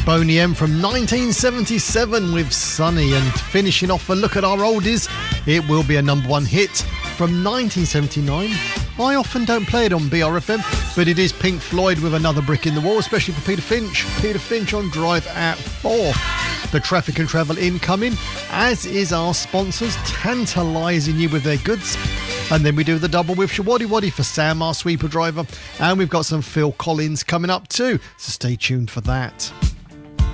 Boney M from 1977 with Sunny, and finishing off a look at our oldies, it will be a number one hit from 1979. I often don't play it on BRFM, but it is Pink Floyd with Another Brick in the Wall, especially for Peter Finch. Peter Finch on Drive at 4. The Traffic and Travel incoming, as is our sponsors, tantalising you with their goods. And then we do the double with Shawaddy Waddy for Sam, our sweeper driver. And we've got some Phil Collins coming up too, so stay tuned for that.